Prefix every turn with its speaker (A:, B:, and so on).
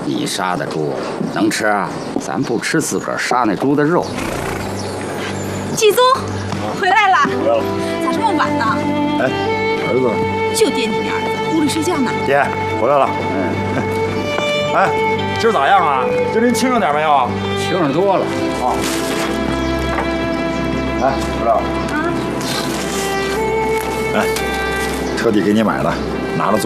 A: 你杀的猪能吃啊？咱不吃自个儿杀那猪的肉。
B: 季宗，回来了。
C: 回来了。
B: 咋这么晚呢？
C: 哎，儿子。
B: 就惦记你儿子，屋里睡觉呢。
C: 爹，回来了。哎，今儿咋样啊？今儿您轻省点没有？
A: 轻省多了。
C: 啊。哎，回来了。哎，车底给你买的，拿着坐。